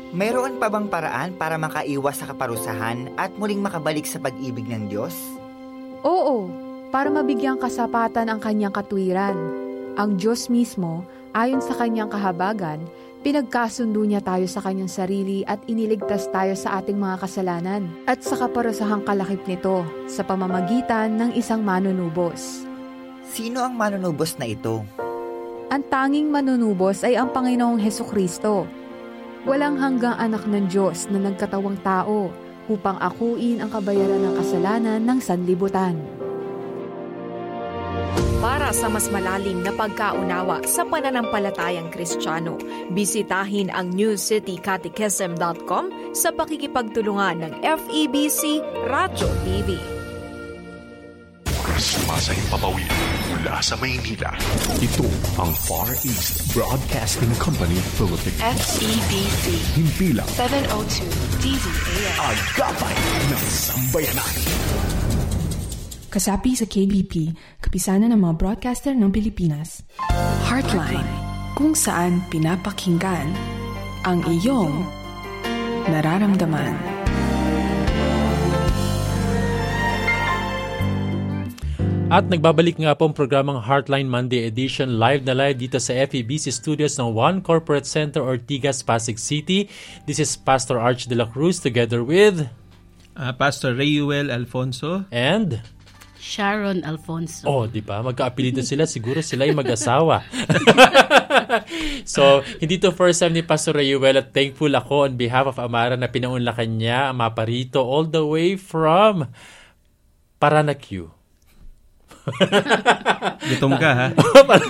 Mayroon pa bang paraan para makaiwas sa kaparusahan at muling makabalik sa pag-ibig ng Diyos? Oo, para mabigyang kasapatan ang kanyang katwiran. Ang Diyos mismo, ayon sa kanyang kahabagan, pinagkasundo niya tayo sa kanyang sarili at iniligtas tayo sa ating mga kasalanan at sa kaparusahang kalakip nito sa pamamagitan ng isang manunubos. Sino ang manunubos na ito? Ang tanging manunubos ay ang Panginoong Hesukristo. Walang hanggang anak ng Diyos na nagkatawang tao upang akuin ang kabayaran ng kasalanan ng sanlibutan. Para sa mas malalim na pagkaunawa sa pananampalatayang Kristiyano, bisitahin ang newcitycatechism.com sa pakikipagtulungan ng FEBC Radio TV. Sumasayang papawid mula sa Maynila. Ito ang Far East Broadcasting Company Philippines. FEBC. Himpilang 702 DZAM. Agapay ng Sambayanan. Kasapi sa KBP, kapisanan ng mga broadcaster ng Pilipinas. Heartline, kung saan pinapakinggan ang iyong nararamdaman. At nagbabalik nga po ang programang Heartline Monday Edition live na live dito sa FEBC Studios ng One Corporate Center, Ortigas, Pasig City. This is Pastor Arch de la Cruz together with Pastor Rayuel Alfonso and Sharon Alfonso. Oh, di ba? Magka-apelido sila. Siguro sila ay mag-asawa. So, hindi to first time ni Pastor Rayuel at thankful ako on behalf of Amara na pinaunlakan niya ang maparito all the way from Paranaque. Gutom ka, ha?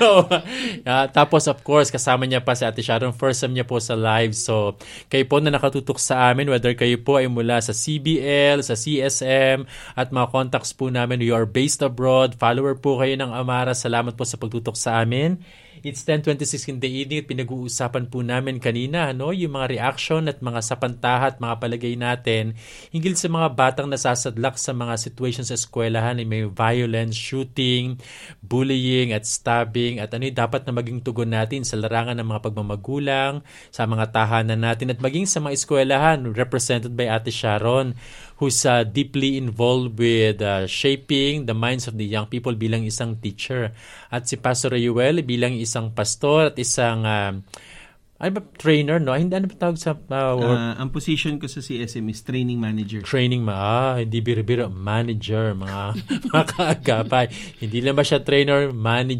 Tapos, of course, kasama niya pa si Ate Sharon. First time niya po sa live. So, kayo po na nakatutok sa amin, whether kayo po ay mula sa CBL, sa CSM, at mga contacts po namin, you are based abroad, follower po kayo ng Amara. Salamat po sa pagtutok sa amin. It's 10:26 in the evening at pinag-uusapan po namin kanina yung mga reaction at mga sapantahat, mga palagay natin hinggil sa mga batang nasasadlak sa mga situations sa eskwelahan, may violence, shooting, bullying at stabbing at dapat na maging tugon natin sa larangan ng mga pagmamagulang, sa mga tahanan natin at maging sa mga eskwelahan represented by Ate Sharon, who's deeply involved with shaping the minds of the young people bilang isang teacher. At si Pastor Rayuel bilang isang pastor at isang trainer, no? Hindi, ano ba tawag sa ang position ko sa CSM is training manager. Hindi biro-biro, manager, mga kaagapay. Hindi lang ba siya trainer,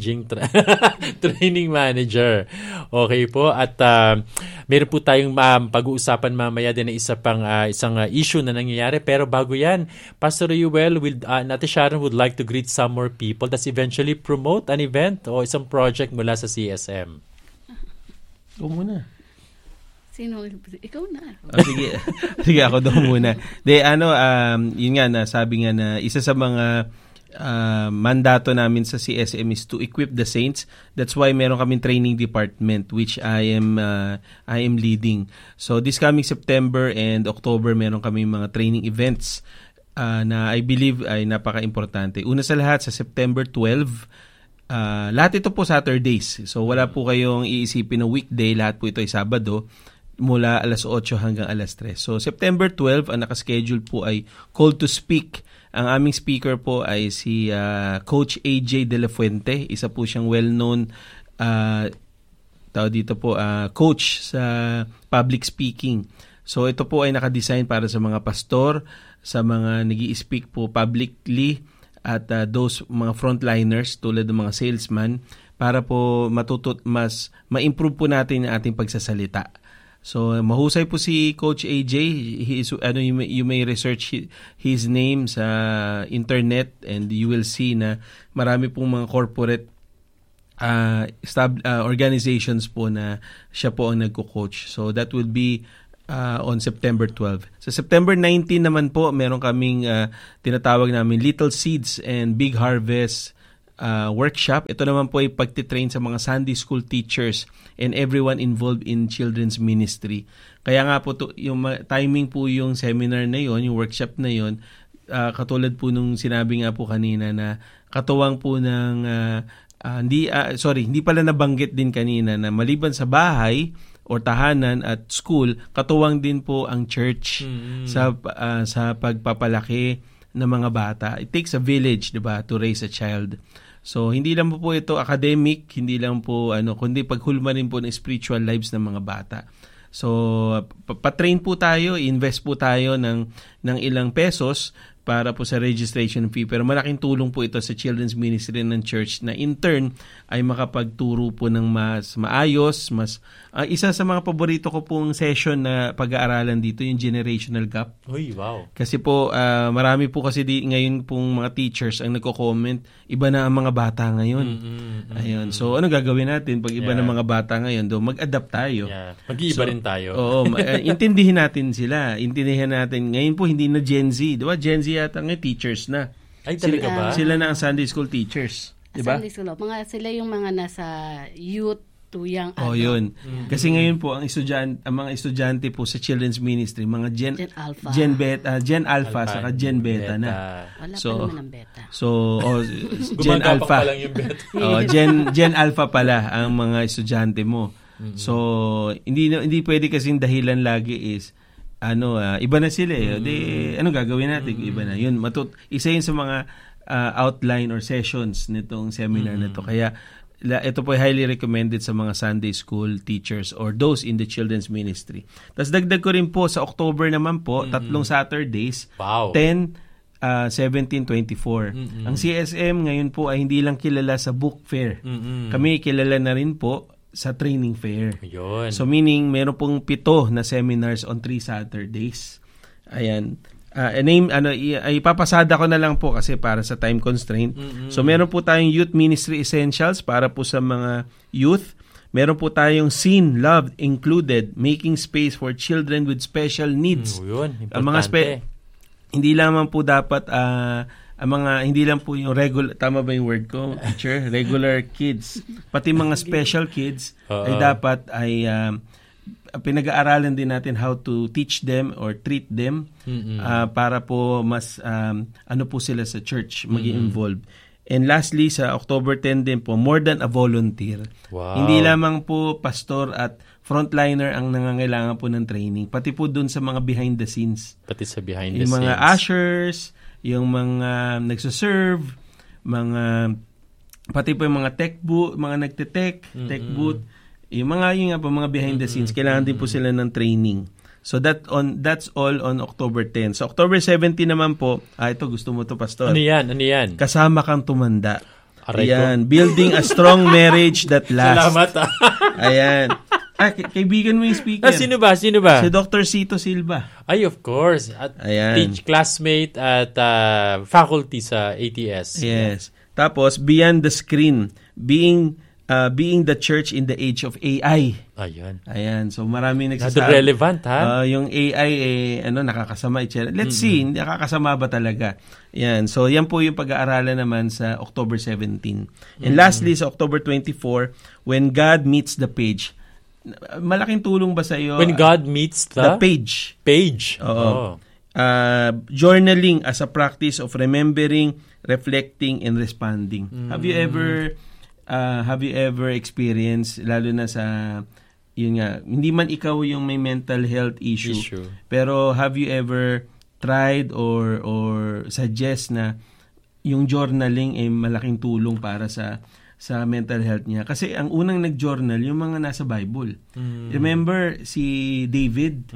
training manager. Okay po, at meron po tayong pag-uusapan mamaya din na isang issue na nangyayari. Pero bago yan, Pastor Rayuel, Ate Sharon would like to greet some more people that's eventually promote an event o isang project mula sa CSM. Ikaw muna. Sino? Ikaw na. Sige, ako daw muna. Yun nga, sabi nga na isa sa mga mandato namin sa CSM is to equip the saints. That's why meron kaming training department which I am leading. So this coming September and October meron kaming mga training events na I believe ay napaka-importante. Una sa lahat, sa September 12, lahat ito po Saturdays. So wala po kayong iisipin na weekday, lahat po ito ay Sabado mula alas 8 hanggang alas 3. So September 12, ang nakaschedule po ay Call to Speak. Ang aming speaker po ay si Coach AJ De La Fuente. Isa po siyang well-known coach sa public speaking. So ito po ay nakadesign para sa mga pastor, sa mga nag-i-speak po publicly, at those mga frontliners tulad ng mga salesman para po mas ma-improve po natin ang ating pagsasalita. So mahusay po si Coach AJ. He is, you may research his name sa internet and you will see na marami pong mga corporate organizations po na siya po ang nagko-coach. So that will be on September 12. Sa September 19 naman po, meron kaming tinatawag namin Little Seeds and Big Harvest workshop. Ito naman po ay pagtitrain sa mga Sunday school teachers and everyone involved in children's ministry. Kaya nga po yung timing po yung seminar na yon, yung workshop na yon, katulad po nung sinabi nga po kanina na katuwang po ng hindi pala nabanggit din kanina na maliban sa bahay or tahanan at school, katuwang din po ang church sa pagpapalaki ng mga bata. It takes a village, 'di ba, to raise a child. So hindi lang po ito academic, hindi lang po kundi paghulma rin po ng spiritual lives ng mga bata. So pa-train po tayo, invest po tayo ng ilang pesos para po sa registration fee. Pero malaking tulong po ito sa children's ministry ng church na in turn ay makapagturo po ng mas maayos, isa sa mga paborito ko pong session na pag-aaralan dito, yung generational gap. Uy, wow. Kasi po, marami po kasi ngayon pong mga teachers ang nagko-comment, iba na ang mga bata ngayon. Ayun. So, ano gagawin natin pag iba na mga bata ngayon? Mag-adapt tayo. Yeah. Mag-iiba rin tayo. Oo. Intindihin natin sila. Intindihin natin. Ngayon po, hindi na Gen Z. Diba? Gen Z yata ngayon, teachers na. Ay, talaga ba? Sila na ang Sunday school teachers. Diba? Sunday school. Sila yung mga nasa youth to young adult. Yun. Kasi ngayon po ang mga estudyante po sa children's ministry, mga Gen Alpha. Gen Alpha saka Gen Beta na. Wala pa naman ang beta. So, Gen Alpha. Pa lang yung beta. Gen Alpha pala ang mga estudyante mo. So, hindi pwede kasing dahilan lagi is iba na sila eh. Ano gagawin natin? Iba na. Yun, isa yun sa mga outline or sessions nitong seminar na to. Kaya ito po ay highly recommended sa mga Sunday school teachers or those in the children's ministry. Tapos dagdag ko rin po sa October naman po, 3 Saturdays, wow. 10, 17, 24. Ang CSM ngayon po ay hindi lang kilala sa book fair. Kami kilala na rin po sa training fair. Yun. So meaning meron pong 7 na seminars on 3 Saturdays. Ayan. Ipapasada ko na lang po kasi para sa time constraint. So meron po tayong Youth Ministry Essentials para po sa mga youth. Meron po tayong Seen, Loved, Included, Making Space for Children with Special Needs. Yun, ang mga hindi lamang po dapat hindi lang po yung regular, tama ba yung word ko, teacher? Regular kids. Pati mga special kids ay dapat pinag-aaralan din natin how to teach them or treat them para po mas po sila sa church maging involved. And lastly, sa October 10 din po, More Than a Volunteer. Wow. Hindi lamang po pastor at frontliner ang nangangailangan po ng training, pati po dun sa mga behind the scenes. Pati sa behind the yung scenes. mga ushers, yung mga nagsuserve, pati po yung mga tech booth, mga nagte-tech, tech booth, yung mga behind the scenes, kailangan din po sila ng training. So that's all on October 10. So October 17 naman po, ito gusto mo to, Pastor. Ano yan? Kasama kang tumanda. Aray Ayan, Building a Strong Marriage That Lasts. Salamat. Ayan. Kaibigan mo yung speaker. Sino ba? Si Dr. Cito Silva. Ay, of course. Classmate at faculty sa ATS. Yes. Tapos, Beyond the Screen, being the church in the age of AI. Ayan. So, maraming nagsasabi. Relevant, ha? Yung AI, nakakasama. Let's see, nakakasama ba talaga? Ayan. So, yan po yung pag-aaralan naman sa October 17. And lastly, sa October 24, When God Meets the Page. Malaking tulong ba sa iyo? When God meets the page. Oo. Journaling as a practice of remembering, reflecting, and responding. Have you ever experienced, lalo na sa, yun nga, hindi man ikaw yung may mental health issue. Pero have you ever tried or suggest na yung journaling ay malaking tulong para sa mental health niya? Kasi ang unang nag-journal, yung mga nasa Bible. Remember si David?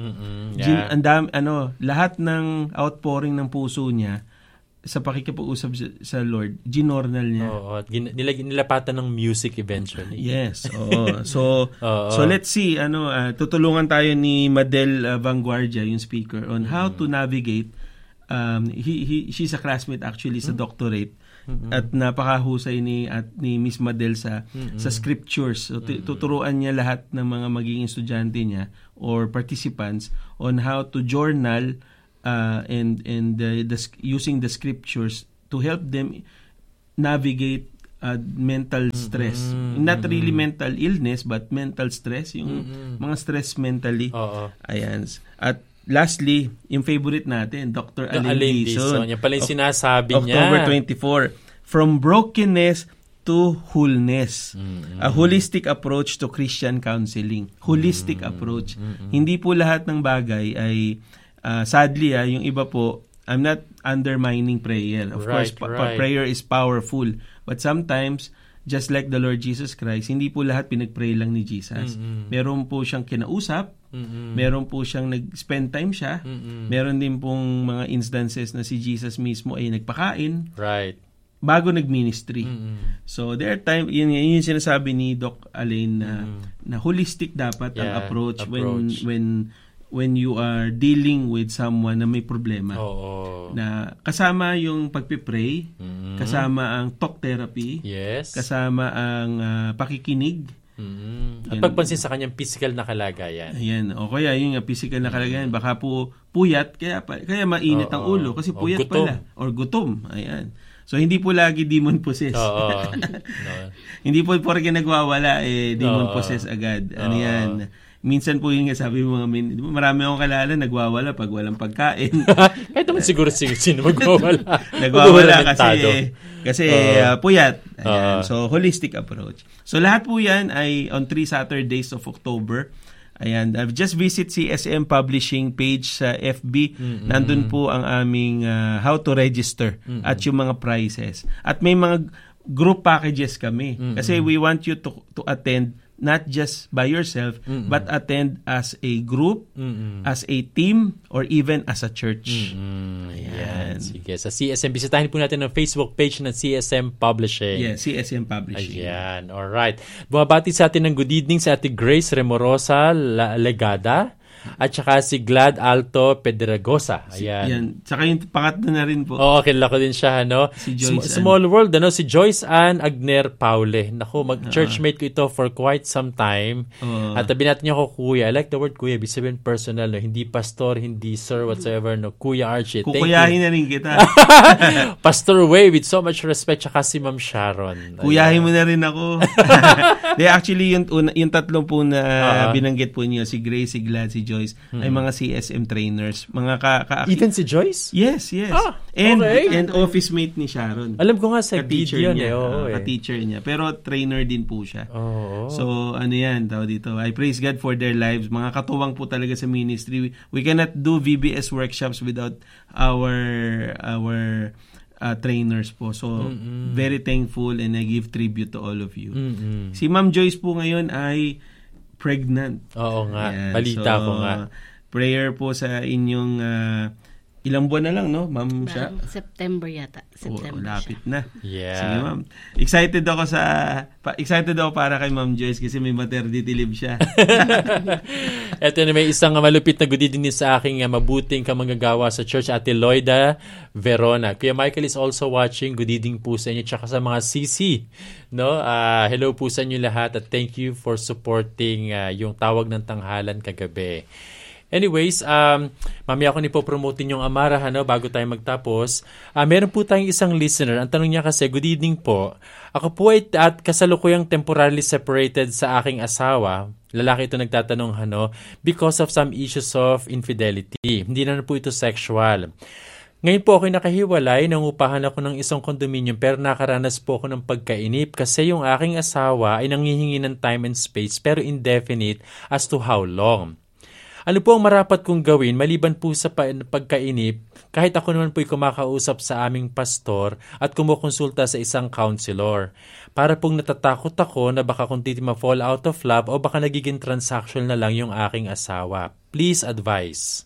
Lahat ng outpouring ng puso niya sa pakikipag-usap sa Lord, ginornal niya. Oo, nilapatan ng music eventually. Yes, oo. So let's see, tutulungan tayo ni Madel Vanguardia, yung speaker, on how to navigate. She's a classmate actually sa doctorate. At napakahusay ni Miss Madel sa scriptures. So, tuturuan niya lahat ng mga magiging estudyante niya or participants on how to journal and using the scriptures to help them navigate mental stress. Not really mental illness, but mental stress. Yung mga stress mentally. Ayan. At lastly, yung favorite natin, Dr. Alain Dizon. Yan pala yung sinasabi niya. October 24. From brokenness to wholeness. A holistic approach to Christian counseling. Holistic approach. Hindi po lahat ng bagay ay, sadly, yung iba po, I'm not undermining prayer. Of course, prayer is powerful. But sometimes, just like the Lord Jesus Christ, hindi po lahat pinag-pray lang ni Jesus. Meron po siyang kinausap, meron po siyang nag-spend time siya, meron din pong mga instances na si Jesus mismo ay nagpakain. Right. Bago nag-ministry. So, there are time, yun yung sinasabi ni Doc Alain na holistic dapat ang approach when you are dealing with someone na may problema. Na kasama yung pagpipray, kasama ang talk therapy, kasama ang pakikinig, at pagpansin sa kanyang physical na kalagayan. Ayan. O kaya yung physical na kalagayan, baka po puyat, kaya mainit ang ulo kasi puyat pala. Or gutom. Ayan. So, hindi po lagi demon possessed. Hindi po porke nagwawala, demon possessed agad. Ano yan? Minsan po yung sabi mo, marami akong kalala, nagwawala pag walang pagkain. Kahit naman siguro sino magwawala. Nagwawala kasi puyat. Ayan. So, holistic approach. So, lahat po yan ay on 3 Saturdays of October. Ayan, I've just visit CSM Publishing page sa FB. Nandun po ang aming how to register at yung mga prices. At may mga group packages kami. Kasi we want you to attend not just by yourself, but attend as a group, as a team, or even as a church. Ayan. Sige. Sa CSM, bisitahin po natin ang Facebook page ng CSM Publishing. Yeah, CSM Publishing. Ayan. Alright. Bumabati sa atin ng good evening sa Ate Grace Remorosa Legada at saka si Glad Alto Pedregosa. Ayan. Yan. Saka yung pangatlo na rin po. Oo, kilala ko din siya, ano? Si Joyce Small World, ano? Si Joyce Ann Agner Paule. Naku, mag-churchmate ko ito for quite some time. At binati niya ako, Kuya. I like the word Kuya. Ibig sabihin personal, no? Hindi pastor, hindi sir, whatsoever, no? Kuya Archie. Kukuyahin na rin kita. Pastor Way, with so much respect, saka si Ma'am Sharon. Kuyahin mo na rin ako. Actually, yung tatlong po na binanggit po niyo, si Grace, si Glad, si Joyce, ay mga CSM trainers. Mga Even si Joyce? Yes. And office mate ni Sharon. Alam ko nga sa video niya. Ka-teacher niya. Pero trainer din po siya. So, ano yan, tawag dito. I praise God for their lives. Mga katuwang po talaga sa ministry. We cannot do VBS workshops without our trainers po. So, very thankful and I give tribute to all of you. Si Ma'am Joyce po ngayon ay pregnant. Oo nga. Ayan. Balita ko nga. Prayer po sa inyong ilang buwan na lang, no? Ma'am siya? September yata. Lapit na. Yeah. Sige, ma'am. Excited ako para kay Ma'am Joyce kasi may maternity leave siya. Eto na, may isang malupit na good evening sa aking mabuting kamanggagawa sa church, Ate Loida Verona. Kuya Michael is also watching. Good evening po sa inyo tsaka sa mga CC. No? Hello po sa inyo lahat at thank you for supporting yung tawag ng tanghalan kagabi. Anyways, mamaya ako nipopromotin yung Amara, bago tayo magtapos. Meron po tayong isang listener. Ang tanong niya kasi, good evening po. Ako po ay at kasalukuyang temporarily separated sa aking asawa. Lalaki ito nagtatanong, because of some issues of infidelity. Hindi na po ito sexual. Ngayon po ako'y nakahiwalay, nangupahan ako ng isang condominium pero nakaranas po ako ng pagkainip kasi yung aking asawa ay nanghihingi ng time and space pero indefinite as to how long. Ano po ang marapat kong gawin maliban po sa pagkainip kahit ako naman po'y kumakausap sa aming pastor at kumukonsulta sa isang counselor? Para pong natatakot ako na baka kung ma-fall out of love o baka nagiging transaction na lang yung aking asawa. Please advise.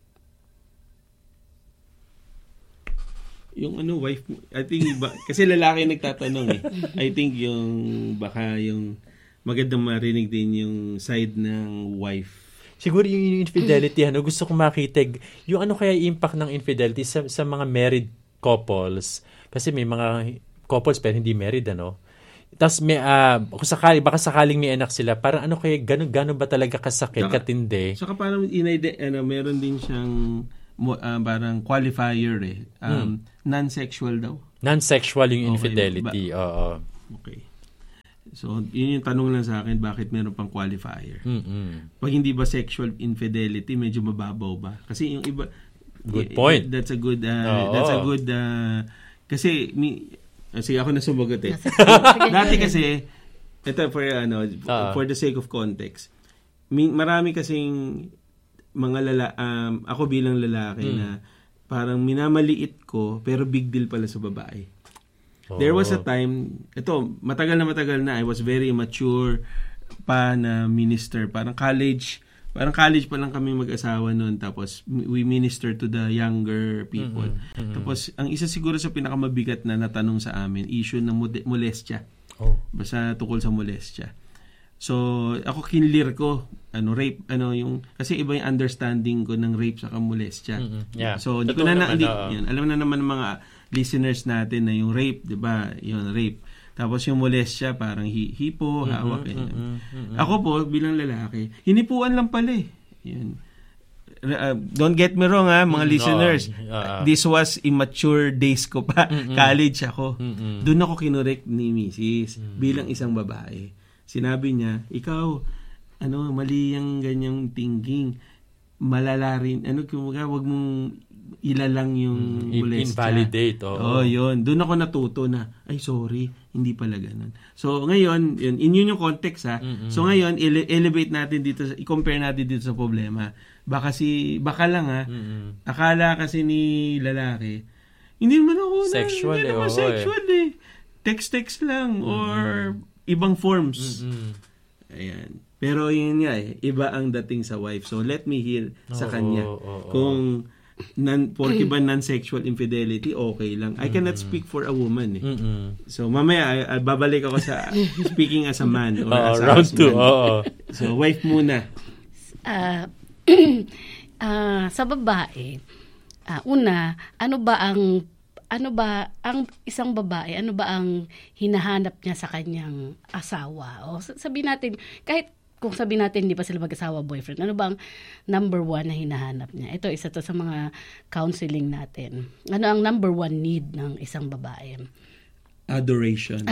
Yung wife mo, I think, kasi lalaki nagtatanong I think baka yung magandang marinig din yung side ng wife. Siguro yung infidelity, gusto kong makita yung kaya impact ng infidelity sa mga married couples. Kasi may mga couples pero hindi married, Tapos may, baka sakaling may anak sila, parang kaya gano'n ba talaga kasakit, katindi? Saka parang meron din siyang parang qualifier non-sexual daw. Non-sexual yung infidelity, oo. Okay. So, yun yung tanong lang sa akin, bakit meron pang qualifier? Pag hindi ba sexual infidelity, medyo mababaw ba? Kasi yung iba... Good point. That's a good... kasi Sige, ako na sumagot eh. Dati kasi, ito for the sake of context, marami kasing mga ako bilang lalaki na parang minamaliit ko, pero big deal pala sa babae. There was a time, matagal na, I was very immature pa na minister. Parang college pa lang kami mag-asawa noon, tapos we minister to the younger people. Tapos ang isa siguro sa pinakamabigat na natanong sa amin, issue ng molestia. Basta tukol sa molestia. So ako kinlir ko rape, kasi iba yung understanding ko ng rape sa molestia. Yeah. So hindi ko alam na naman ng mga listeners natin na yung rape, 'di ba? Yung rape. Tapos yung molestia, parang hipo, hawak. Ako po, bilang lalaki, hinipuan lang pala eh. Yun. Don't get me wrong mga listeners. This was immature days ko pa. College ako. Doon ako kinorek ni Mrs. Bilang isang babae. Sinabi niya, ikaw, mali yung ganyang thinking. Malala rin. Wag mong ilalang yung molestia. Invalidate. Yun. Doon ako natuto na, ay sorry, hindi pala ganun. So ngayon, yun yung context So ngayon, elevate natin dito, i-compare natin dito sa problema. Baka lang akala kasi ni lalaki, hindi naman ako sexual sexual eh. Text lang or ibang forms. Ayan. Pero yun nga iba ang dating sa wife. So let me hear sa kanya. Kung porque ba non-sexual infidelity, okay lang. I cannot speak for a woman eh. So mamaya babalik ako sa speaking as a man or as a round 2. So wife muna. Sa babae, una, ano ba ang isang babae, ano ba ang hinahanap niya sa kanyang asawa? O sabihin natin, kahit kung sabihin natin hindi pa sila mag-asawa, boyfriend, ano ba ang number 1 na hinahanap niya? Ito, isa to sa mga counseling natin. Ano ang number 1 need ng isang babae? Adoration.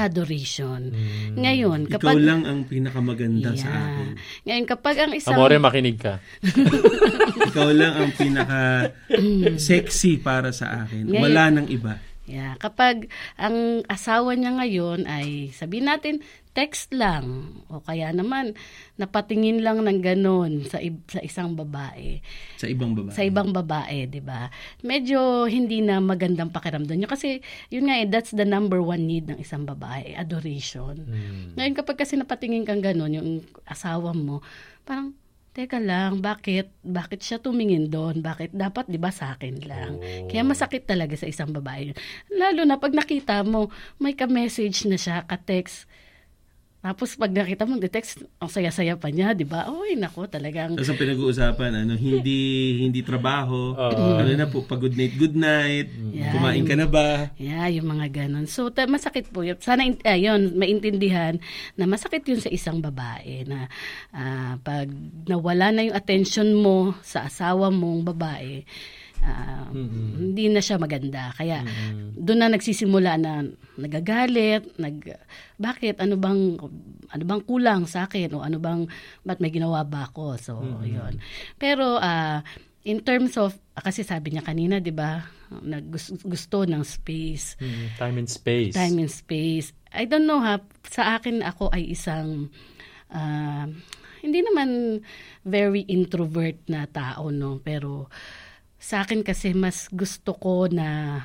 Ngayon, ikaw lang ang pinakamaganda sa akin. Ngayon, kapag ang isang... Amore, makinig ka. Ikaw lang ang pinaka-sexy para sa akin. Ngayon, wala nang iba. Yeah, kapag ang asawa niya ngayon ay sabihin natin text lang o kaya naman napatingin lang ng ganon sa isang babae. Sa ibang babae. Sa ibang babae, 'di ba? Medyo hindi na magandang pakiramdam niya kasi yun nga that's the number 1 need ng isang babae, adoration. Ngayon kapag kasi napatingin kang ganon yung asawa mo, parang teka lang, bakit siya tumingin doon? Bakit dapat 'di ba sa akin lang? Kaya masakit talaga sa isang babae. Lalo na pag nakita mo may ka-message na siya, ka-text. Tapos pag nakita mo text, ang saya-saya pa niya, 'di ba? Oy, nako, talagang Tapos ang pinag-uusapan hindi trabaho, na po pag good night, kumain ka na ba? Yeah, yung mga ganun. So masakit po 'yun. Sana yun maintindihan na masakit 'yun sa isang babae na pag nawala na yung attention mo sa asawa mong babae, hindi na siya maganda. Kaya doon na nagsisimula na nagagalit, bakit ano bang kulang sa akin o ba't may ginawa ba ako? So, yun. Pero in terms of kasi sabi niya kanina, 'di ba, gusto ng space. Time and space. Time and space. I don't know sa akin ako ay isang hindi naman very introvert na tao, no, pero sa akin kasi mas gusto ko na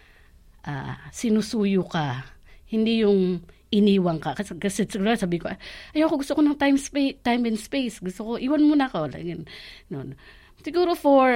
sinusuyo ka, hindi yung iniwan ka. Kasi siguro sabi ko, gusto ko ng time and space. Gusto ko, iwan muna ako. No. Siguro for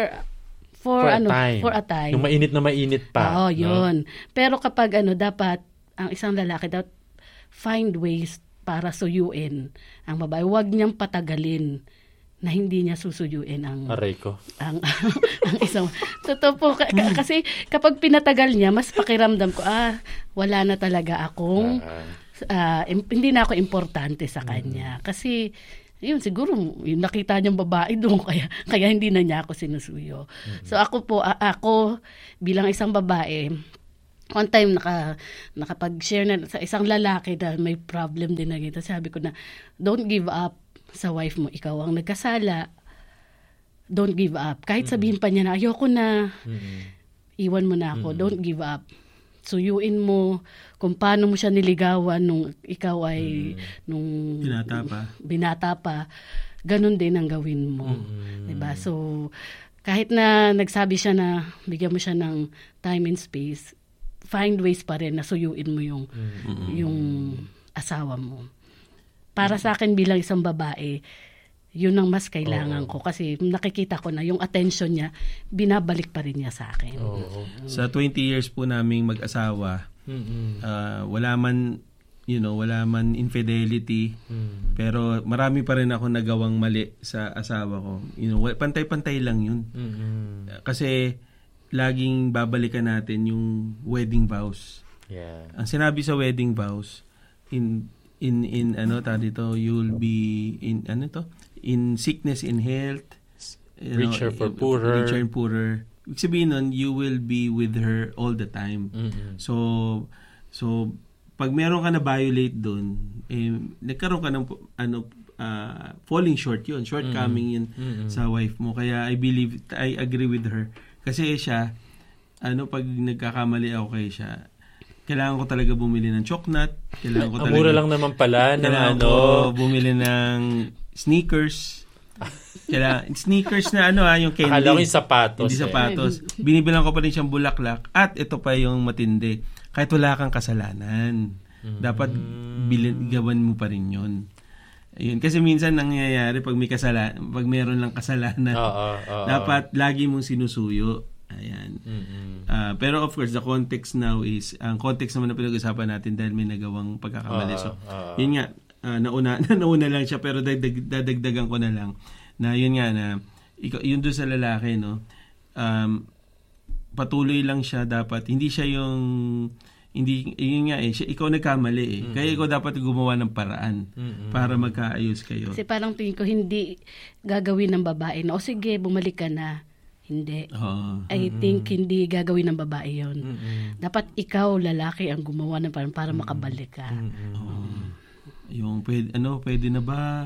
a time. Yung mainit na mainit pa. Oo, yun. Pero kapag dapat, ang isang lalaki dapat find ways para suyuin ang babae. Huwag niyang patagalin na hindi niya susuyuin ang isang totoo po kasi kapag pinatagal niya mas pakiramdam ko wala na talaga akong hindi na ako importante sa kanya kasi yun siguro yung nakita niyang babae doon kaya hindi na niya ako sinusuyo. So ako bilang isang babae, one time nakapag-share na sa isang lalaki na may problem din na ganito, sabi ko na don't give up sa wife mo, ikaw ang nagkasala, don't give up. Kahit sabihin pa niya na ayoko na, iwan mo na ako, don't give up. suyuin mo kung paano mo siya niligawan nung ikaw ay nung binata pa, ganun din ang gawin mo. Diba? So, kahit na nagsabi siya na bigyan mo siya ng time and space, find ways pa rin na suyuin mo yung asawa mo. Para sa akin bilang isang babae, yun ang mas kailangan ko kasi nakikita ko na yung attention niya, binabalik pa rin niya sa akin. Sa 20 years po naming mag-asawa, wala man infidelity, pero marami pa rin ako nagawang mali sa asawa ko. Pantay-pantay lang yun. Kasi laging babalikan natin yung wedding vows. Yeah. Ang sinabi sa wedding vows, in you'll be in sickness, in health, richer for poorer. Richer and poorer. Ibig sabihin nun, you will be with her all the time. So pag meron ka na violate doon, nagkaroon ka ng falling short yun, shortcoming yun sa wife mo. Kaya I agree with her. Kasi siya, pag nagkakamali ako kay siya, kailangan ko talaga bumili ng choknut. Mura lang naman pala. Kailangan ko bumili ng sneakers. Sneakers na yung candy. Akala ko yung sapatos. Hindi sapatos. Binibilang ko pa rin siyang bulaklak. At ito pa yung matindi. Kahit wala kang kasalanan, dapat gawan mo pa rin yun. Ayun. Kasi minsan nangyayari pag meron lang kasalanan, dapat lagi mong sinusuyo. Ayan. Pero of course, the context now is, ang context naman na pinag-usapan natin dahil may nagawang pagkakamali. So, yun nga, nauna lang siya, pero dadagdagan ko na lang na yun nga na, yun doon sa lalaki, no, patuloy lang siya dapat, hindi siya yun nga ikaw nagkamali kaya ikaw dapat gumawa ng paraan para magkaayos kayo. Kasi parang tingin ko hindi gagawin ng babae na, sige, bumalik ka na. Hindi. I think hindi gagawin ng babae yun. Dapat ikaw, lalaki, ang gumawa ng parang para makabalik ka. Yung pwede na ba?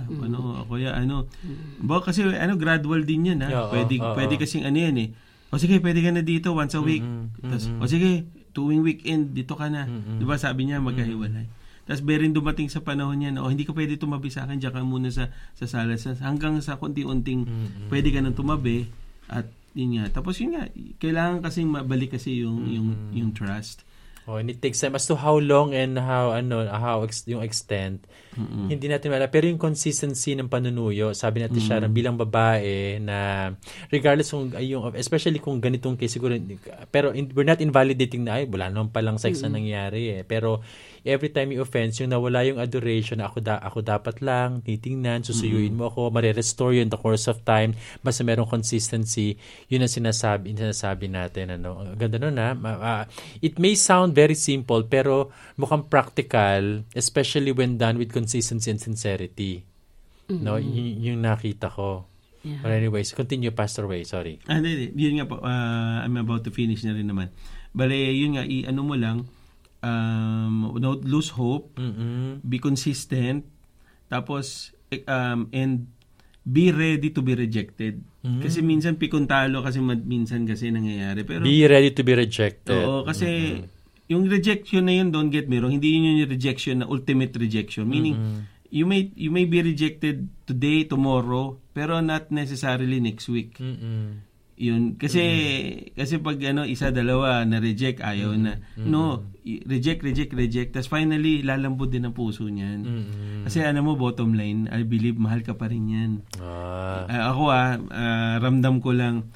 Kasi gradual din yan, ha. Pwede kasing yan eh. O sige, pwede ka na dito once a week. Tas, o sige, tuwing weekend dito ka na. 'Di ba sabi niya magkahiwalay. Tapos berin dumating sa panahon niya na hindi ka pwede tumabi sa akin, diyan ka muna sa sala hanggang sa konti-unting pwede ka nang tumabi at yun nga. Tapos yun nga, kailangan kasing mabalik kasi yung trust. And it takes time as to how long and how yung extent. Hindi natin malala. Pero yung consistency ng panunuyo, sabi natin siya bilang babae na regardless especially kung ganitong case siguro, pero we're not invalidating na wala naman palang sex na nangyari Pero every time you offense, yung nawala yung adoration na ako dapat lang titingnan, susuyuin mo ako, mare-restore you in the course of time, basta merong consistency, yun ang sinasabi natin. Ang ganda nun it may sound very simple, pero mukhang practical, especially when done with consistency and sincerity. No, yung nakita ko. Yeah. But anyways, continue, Pastor Way. Sorry. Yun nga po, I'm about to finish na rin naman. Bale, yun nga, mo lang, don't lose hope, be consistent, tapos, and be ready to be rejected. Kasi minsan pikuntalo kasi minsan kasi nangyayari. Pero be ready to be rejected. Oo, kasi yung rejection na yun, don't get me wrong, hindi yun yung rejection na ultimate rejection. Meaning, you may be rejected today, tomorrow, pero not necessarily next week. Yun. Kasi pag isa, dalawa na reject, ayaw na. No, reject. Tapos finally, lalambot din ang puso niyan. Kasi bottom line, I believe, mahal ka pa rin yan. Ako ramdam ko lang,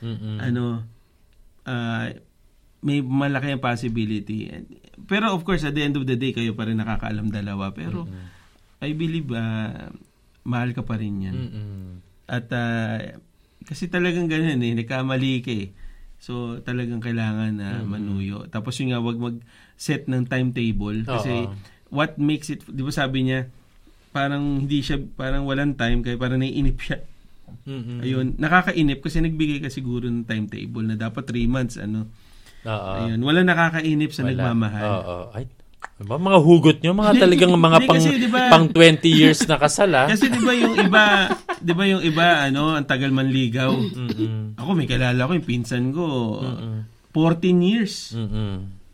may malaki ang possibility. Pero of course, at the end of the day, kayo pa rin nakakaalam dalawa. Pero I believe, mahal ka pa rin yan. At kasi talagang ganun nagkamali ka So talagang kailangan na manuyo. Tapos yung nga, wag mag-set ng timetable. Kasi what makes it, di ba sabi niya, parang hindi siya, parang walang time, kaya parang naiinip siya. Ayun, nakakainip kasi nagbigay ka siguro ng timetable na dapat 3 months, Ayun, wala nakakainip sa nagmamahal. Mga hugot nyo, mga talagang mga pang 20 years na kasal. Kasi 'di ba yung iba ang tagal manligaw. Ako may kilala ko yung pinsan ko 14 years.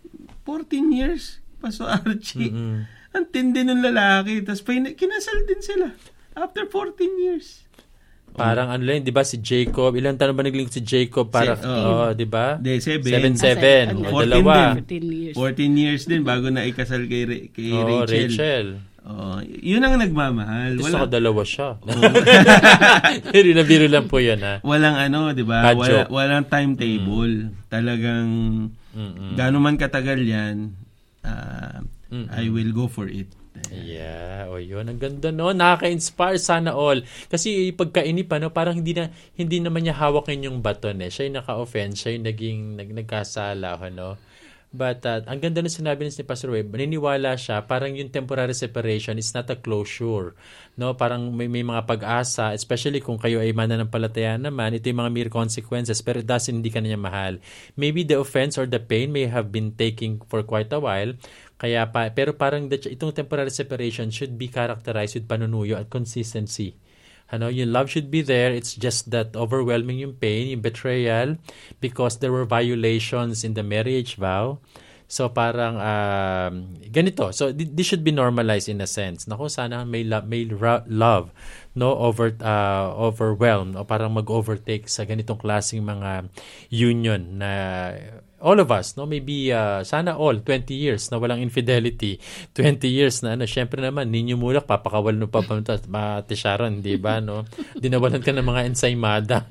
14 years, Pastor Archie. Ang tindi ng lalaki. Tapos kinasal din sila after 14 years. Parang ano lang, di ba si Jacob, ilang taon ba naglingkod si Jacob? Parang, di ba? 7. 7. 14 years din bago na ikasal kay Rachel. Yun ang nagmamahal. Gusto ko dalawa siya. Nabiro lang po yan, ha? Walang di ba? Walang timetable. Talagang, gano'n man katagal yan, I will go for it. Yeah, yun. Ang ganda, no? Nakaka-inspire sana all. Kasi pagkainip, parang hindi naman niya hawakin yung baton, eh. Siya yung naka-offense, siya yung nagkasala, no? But, ang ganda na sinabi ni Pastor Webb, naniniwala siya, parang yung temporary separation is not a closure, no? Parang may mga pag-asa, especially kung kayo ay mananampalataya naman, ito yung mga mere consequences, pero it doesn't, hindi ka na niya mahal. Maybe the offense or the pain may have been taking for quite a while, pero parang itong temporary separation should be characterized with panunuyo at consistency. Yung love should be there. It's just that overwhelming yung pain, yung betrayal, because there were violations in the marriage vow. So parang ganito. So this should be normalized in a sense. Naku, sana may love, no, overwhelm o parang mag-overtake sa ganitong klaseng mga union na all of us, no, maybe sana all 20 years na walang infidelity, 20 years na syempre naman ninyo mulak papakawal no pa Ate Sharon, di ba, no? Dinawalan ka ng mga ensaymada.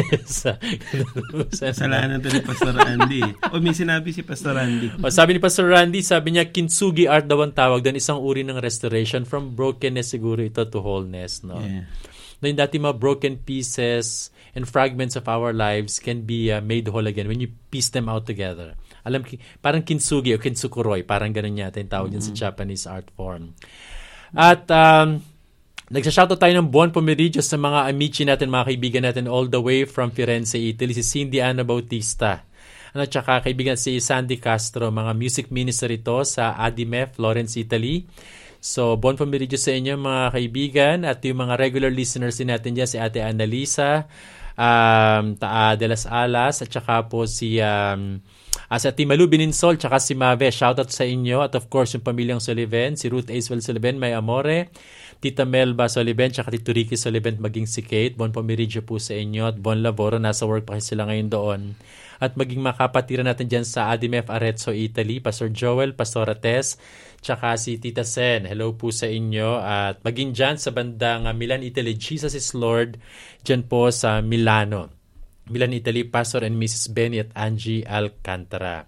Salanan to ni Pastor Randy. May sinabi si Pastor Randy. Sabi ni Pastor Randy, sabi niya kintsugi art daw ang tawag doon, isang uri ng restoration from brokenness siguro ito to wholeness, no? Yeah. Yung dati mga broken pieces and fragments of our lives can be made whole again when you piece them out together. Parang kintsugi o kintsukuroi, parang ganun yata yung tawag din sa Japanese art form. At nagsashoutout tayo ng buwan pomeriggio sa mga amici natin, mga kaibigan natin all the way from Firenze, Italy, si Cindy Ana Bautista. At saka kaibigan si Sandy Castro, mga music minister ito sa Adime, Florence, Italy. So, bon pomeriggio sa inyo mga kaibigan at yung mga regular listeners din natin dyan, si Ate Annalisa de las Alas at saka po si Ate Malu Bininsol tsaka si Mave. Shoutout sa inyo at of course yung pamilyang Soliven, si Ruth Acewell Soliven, May Amore, Tita Melba Soliven tsaka Tito Ricky Soliven, maging si Kate. Bon pomeriggio po sa inyo at bon laboro, nasa work pa sila ngayon doon. At maging makapatira natin dyan sa Adimef Arezzo, Italy, Pastor Joel, Pastora Tess, tsaka si Tita Sen. Hello po sa inyo. At maging dyan sa bandang Milan, Italy, Jesus is Lord, dyan po sa Milano. Milan, Italy, Pastor and Mrs. Benny at Angie Alcantara.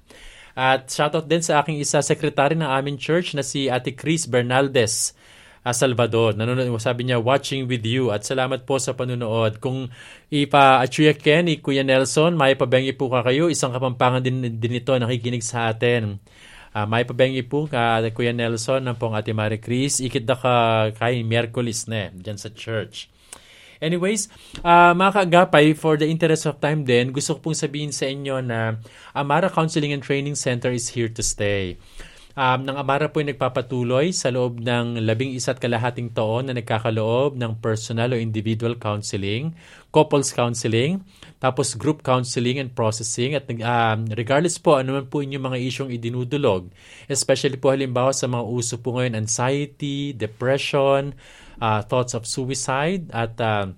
At shoutout din sa aking isa sekretary ng aming church na si Ate Chris Bernaldez, Salvador. Nanonood, sabi niya, watching with you. At salamat po sa panunood. Kung ipa-achuyaken ni Kuya Nelson, may pabengi po kayo. Isang Kapampangan din ito nakikinig sa atin. May pabengi po ka Kuya Nelson ng pong Ate Marie Chris. Ikit na ka kay Miyerkules na dyan sa church. Anyways, mga kaagapay, for the interest of time din, gusto ko pong sabihin sa inyo na Amara Counseling and Training Center is here to stay. Ng Amara po ay nagpapatuloy sa loob ng 11.5 taon na nagkakaloob ng personal o individual counseling, couples counseling, tapos group counseling and processing. At regardless po ano man po inyong mga isyong idinudulog, especially po halimbawa sa mga uso po ngayon, anxiety, depression, thoughts of suicide at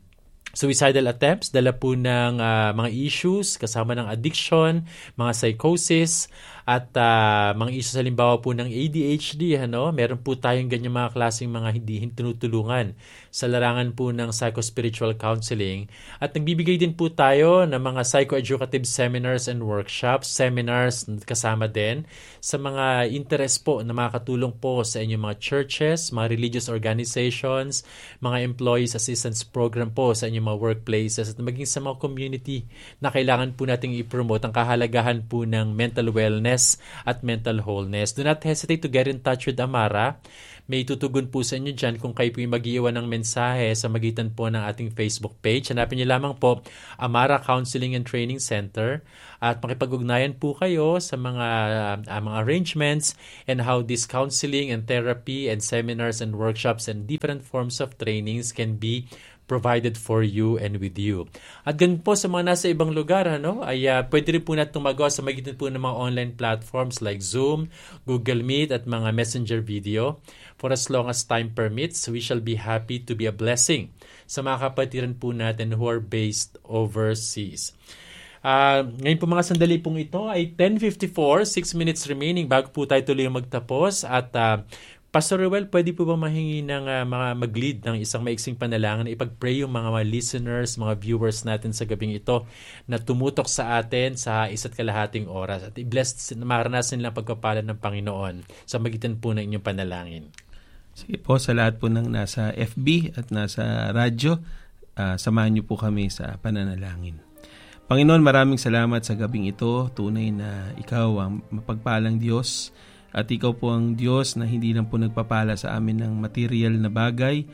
suicidal attempts, dala po ng mga issues kasama ng addiction, mga psychosis, at mga issues halimbawa po ng ADHD, meron po tayong ganyan mga klaseng mga hindi tinutulungan sa larangan po ng psychospiritual counseling. At nagbibigay din po tayo ng mga psychoeducative seminars and workshops, seminars kasama din sa mga interest po na makakatulong po sa inyong mga churches, mga religious organizations, mga employees assistance program po sa inyong mga workplaces at maging sa mga community na kailangan po nating i-promote ang kahalagahan po ng mental wellness at mental wholeness. Do not hesitate to get in touch with Amara. May tutugon po sa inyo dyan kung kayo po yung mag-iwan ng mensahe sa magitan po ng ating Facebook page. Hanapin niyo lamang po Amara Counseling and Training Center at makipag-ugnayan po kayo sa mga arrangements and how this counseling and therapy and seminars and workshops and different forms of trainings can be provided for you and with you. At ganun po sa mga nasa ibang lugar, ay pwede rin po natin tumagawa sa magitan po ng mga online platforms like Zoom, Google Meet at mga messenger video. For as long as time permits, we shall be happy to be a blessing sa mga kapatiran po natin who are based overseas. Ngayon po mga sandali pong ito ay 10:54, 6 minutes remaining bago po tayo tuloy magtapos. At Pastor Ruel, pwede po ba mahingi ng mga mag-lead ng isang maiksing panalangin, ipag-pray yung mga listeners, mga viewers natin sa gabing ito na tumutok sa atin sa 1.5 oras at i-bless, maranasan nilang pagpapala ng Panginoon sa magitan po ng inyong panalangin. Sige po, sa lahat po ng nasa FB at nasa radyo, samahan niyo po kami sa pananalangin. Panginoon, maraming salamat sa gabing ito. Tunay na ikaw ang mapagpalang Diyos. At ikaw po ang Diyos na hindi lang po nagpapala sa amin ng material na bagay,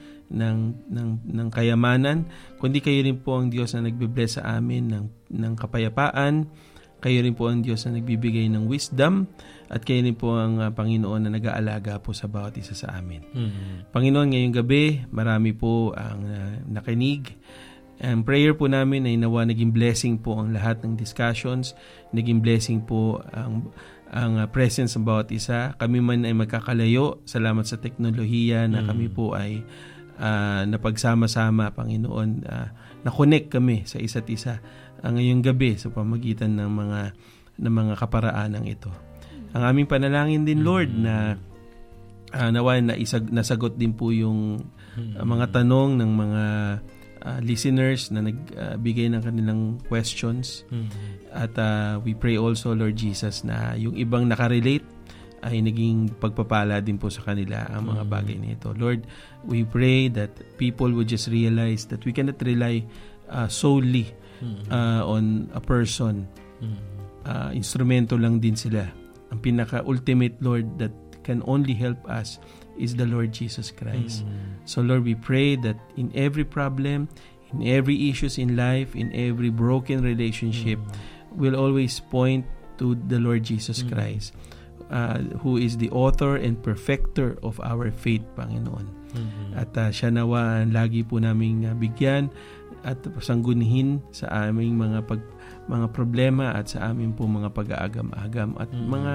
ng kayamanan, kundi kayo rin po ang Diyos na nagbe-bless sa amin ng kapayapaan. Kayo rin po ang Diyos na nagbibigay ng wisdom. At kayo rin po ang Panginoon na nag-aalaga po sa bawat isa sa amin. Mm-hmm. Panginoon, ngayong gabi, marami po ang nakinig. Ang prayer po namin ay nawa naging blessing po ang lahat ng discussions. Naging blessing po ang presence ng bawat isa. Kami man ay magkakalayo. Salamat sa teknolohiya na kami po ay napagsama-sama, Panginoon. Na-connect kami sa isa't isa ngayong gabi sa pamagitan ng mga kaparaanan ito. Ang aming panalangin din, Lord, na nawa nasagot din po yung mga tanong ng mga listeners na nagbigay ng kanilang questions. At we pray also, Lord Jesus, na yung ibang nakarelate ay naging pagpapala din po sa kanila ang mga bagay na ito. Lord, we pray that people would just realize that we cannot rely solely on a person. Instrumento lang din sila. Ang pinaka-ultimate, Lord, that can only help us is the Lord Jesus Christ. So Lord, we pray that in every problem, in every issues in life, in every broken relationship, we'll always point to the Lord Jesus Christ, who is the author and perfecter of our faith, Panginoon. At siya nawa lagi po naming bigyan at sanggunihin sa aming mga problema at sa aming po mga pag-aagam-agam at mga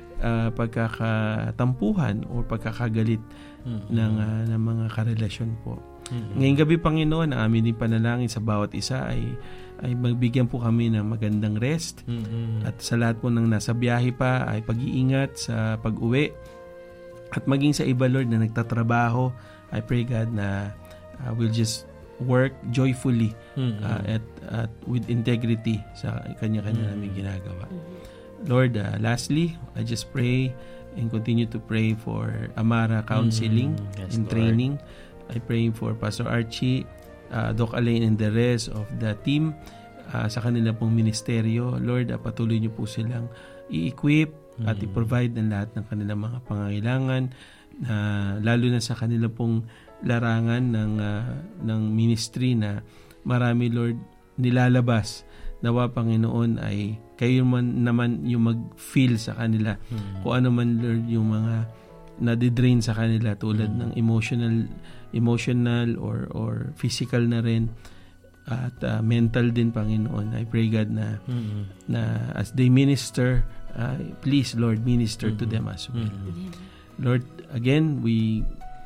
pagkakatampuhan o pagkakagalit ng mga karelasyon po. Ngayong gabi, Panginoon, ang amin din panalangin sa bawat isa ay magbigyan po kami ng magandang rest. At sa lahat po ng nasa biyahe pa ay pag-iingat sa pag-uwi. At maging sa iba, Lord, na nagtatrabaho, I pray, God, na we'll just work joyfully at with integrity sa kanya-kanya namin ginagawa. Lord, lastly, I just pray and continue to pray for Amara Counseling and Training. I pray for Pastor Archie, Doc Alain, and the rest of the team sa kanila pong ministeryo. Lord, patuloy niyo po silang i-equip at i-provide ng lahat ng kanilang mga pangangailangan, lalo na sa kanila pong larangan ng ministry na marami, Lord, nilalabas. Nawa, Panginoon, ay kayo naman yung mag-feel sa kanila. Kung ano man, Lord, yung mga nadidrain sa kanila tulad ng emotional or physical na rin at mental din, Panginoon. I pray, God, na as they minister, please, Lord, minister to them as well. Lord, again, we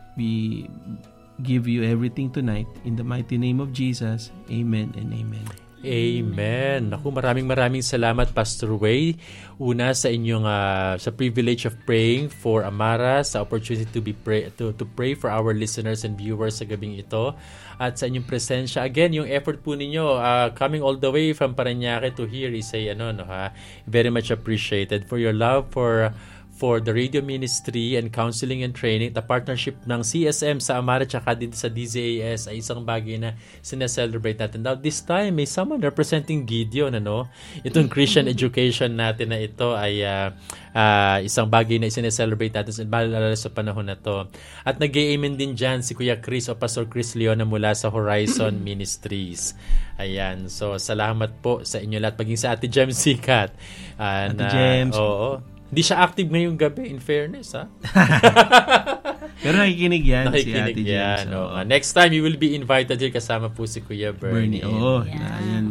give you everything tonight in the mighty name of Jesus. Amen and amen. Amen. Naku, maraming salamat, Pastor Way. Una sa inyong sa privilege of praying for Amara, sa opportunity to pray for our listeners and viewers sa gabing ito, at sa inyong presensya. Again, yung effort po ninyo coming all the way from Parañaque to here is very much appreciated for your love for the radio ministry and counseling and training. The partnership ng CSM sa Amara tsaka din sa DZAS ay isang bagay na sineselebrate natin. Now, this time, may someone representing Gideon, itong Christian education natin na ito ay isang bagay na sineselebrate natin sa panahon na to. At nag-amen din dyan si Kuya Chris o Pastor Chris Leona mula sa Horizon Ministries. Ayan. So, salamat po sa inyo lahat. Paging sa Ate Jem Sikat. Ate Jem. Oo. Hindi siya active ngayong gabi, in fairness, ha? Pero nakikinig yan si Nakikinig Ate yan. Jen. So, next time, you will be invited here kasama po si Kuya Bernie. Oo. Yan.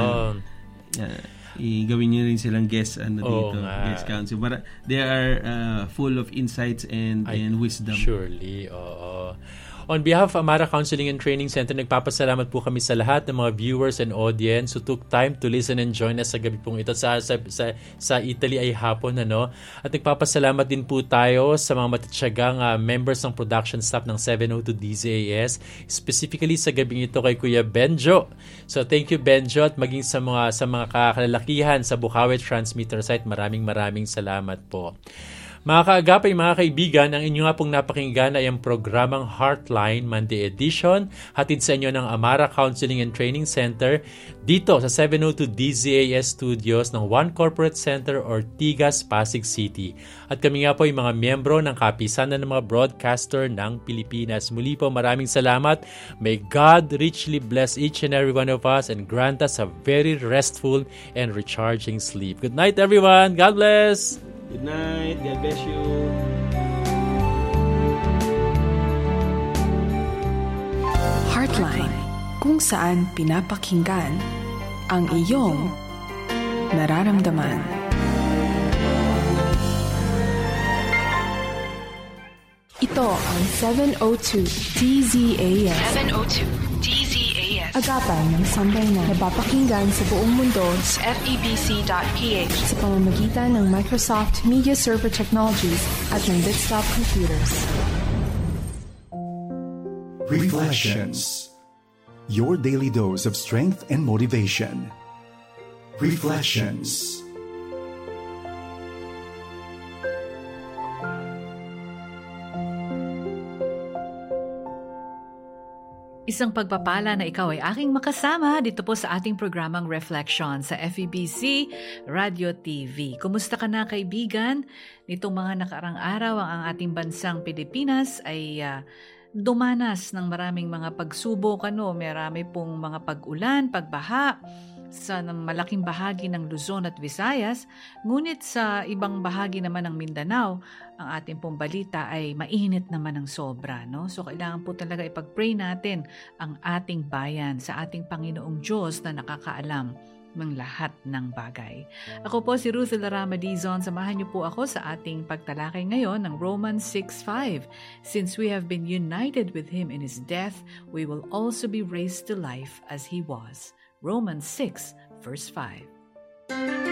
Gawin niyo rin silang guest dito, guest council. But they are full of insights and wisdom. Surely, oo. On behalf of Amara Counseling and Training Center, nagpapasalamat po kami sa lahat ng mga viewers and audience who took time to listen and join us sa gabi pong ito. Sa Italy ay hapon, At nagpapasalamat din po tayo sa mga matityagang members ng production staff ng 702 DZAS, specifically sa gabing ito kay Kuya Benjo. So thank you, Benjo, at maging sa mga kalalakihan sa Bukawi Transmitter Site, maraming salamat po. Mga kaagapay, mga kaibigan, ang inyo nga pong napakinggan ay ang programang Heartline Monday Edition, hatid sa inyo ng Amara Counseling and Training Center dito sa 702 DZAS Studios ng One Corporate Center, Ortigas, Pasig City. At kami nga po ay mga miyembro ng kapisanan ng mga broadcaster ng Pilipinas. Muli po, maraming salamat. May God richly bless each and every one of us and grant us a very restful and recharging sleep. Good night, everyone. God bless. Good night. God bless you. Heartline, kung saan pinapakinggan ang iyong nararamdaman. Ito ang 702 DZAS. 702 DZAS. Agapan ng sambayanan na napapakinggan sa buong mundo sa FEBC.ph sa pamamagitan ng Microsoft Media Server Technologies at ng Desktop Computers. Reflections. Your daily dose of strength and motivation. Reflections. Isang pagpapala na ikaw ay aking makasama dito po sa ating programang Reflection sa FEBC Radio TV. Kumusta ka na, kaibigan? Nitong mga nakaraang araw, ang ating bansang Pilipinas ay dumanas ng maraming mga pagsubok. Marami pong mga pag-ulan, pagbaha sa malaking bahagi ng Luzon at Visayas. Ngunit sa ibang bahagi naman ng Mindanao, ang ating pong balita ay mainit naman ng sobra. So kailangan po talaga ipag-pray natin ang ating bayan sa ating Panginoong Diyos na nakakaalam ng lahat ng bagay. Ako po si Ruth Larama Dizon. Samahan niyo po ako sa ating pagtalakay ngayon ng Romans 6:5. Since we have been united with Him in His death, we will also be raised to life as He was. Romans 6, verse 5.